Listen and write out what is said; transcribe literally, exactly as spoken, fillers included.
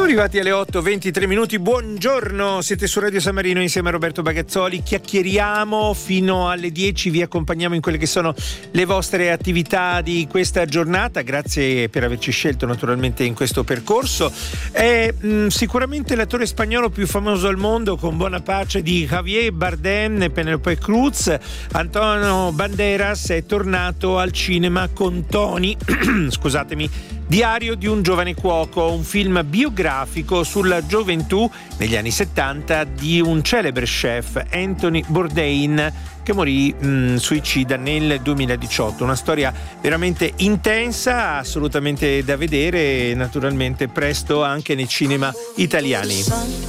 arrivati alle otto e ventitré minuti, buongiorno, siete su Radio San Marino insieme a Roberto Bagazzoli, chiacchieriamo fino alle dieci, vi accompagniamo in quelle che sono le vostre attività di questa giornata, grazie per averci scelto naturalmente in questo percorso. È mh, sicuramente l'attore spagnolo più famoso al mondo, con buona pace di Javier Bardem e Penélope Cruz. Antonio Banderas è tornato al cinema con Tony, scusatemi, Diario di un giovane cuoco, un film biografico sulla gioventù negli anni settanta di un celebre chef, Anthony Bourdain, che morì mh, suicida nel duemiladiciotto. Una storia veramente intensa, assolutamente da vedere, naturalmente presto anche nei cinema italiani.